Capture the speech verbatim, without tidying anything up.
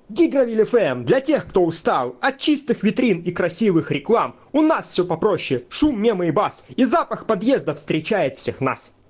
Дигравиль эф эм для тех, кто устал от чистых витрин и красивых реклам. У нас все попроще, шум, мемы и бас, и запах подъезда встречает всех нас.